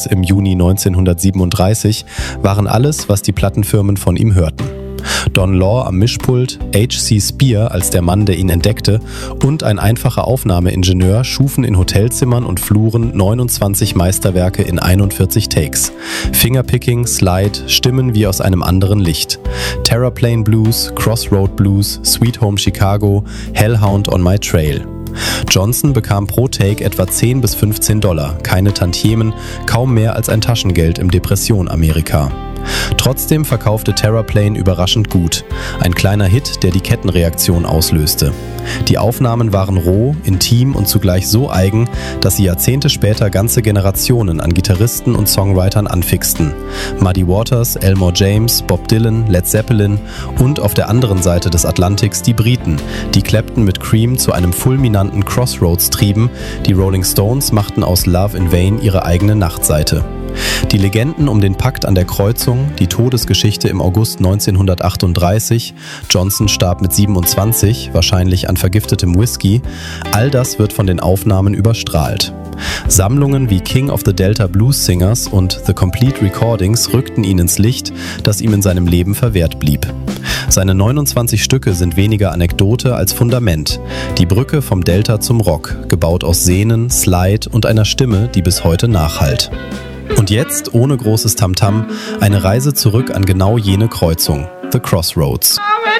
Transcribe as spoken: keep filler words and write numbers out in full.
im Juni neunzehnhundertsiebenunddreißig waren alles, was die Plattenfirmen von ihm hörten. Don Law am Mischpult, H C Spear als der Mann, der ihn entdeckte, und ein einfacher Aufnahmeingenieur schufen in Hotelzimmern und Fluren neunundzwanzig Meisterwerke in einundvierzig Takes. Fingerpicking, Slide, Stimmen wie aus einem anderen Licht. Terraplane Blues, Crossroad Blues, Sweet Home Chicago, Hellhound on My Trail. Johnson bekam pro Take etwa zehn bis fünfzehn Dollar, keine Tantiemen, kaum mehr als ein Taschengeld im Depression-Amerika. Trotzdem verkaufte Terraplane überraschend gut. Ein kleiner Hit, der die Kettenreaktion auslöste. Die Aufnahmen waren roh, intim und zugleich so eigen, dass sie Jahrzehnte später ganze Generationen an Gitarristen und Songwritern anfixten. Muddy Waters, Elmore James, Bob Dylan, Led Zeppelin und auf der anderen Seite des Atlantiks die Briten, die Clapton mit Cream zu einem fulminanten Crossroads trieben. Die Rolling Stones machten aus Love in Vain ihre eigene Nachtseite. Die Legenden um den Pakt an der Kreuzung, die Todesgeschichte im August neunzehnhundertachtunddreißig, Johnson starb mit siebenundzwanzig, wahrscheinlich an vergiftetem Whisky, all das wird von den Aufnahmen überstrahlt. Sammlungen wie King of the Delta Blues Singers und The Complete Recordings rückten ihn ins Licht, das ihm in seinem Leben verwehrt blieb. Seine neunundzwanzig Stücke sind weniger Anekdote als Fundament. Die Brücke vom Delta zum Rock, gebaut aus Sehnen, Slide und einer Stimme, die bis heute nachhallt. Und jetzt, ohne großes Tamtam, eine Reise zurück an genau jene Kreuzung, The Crossroads.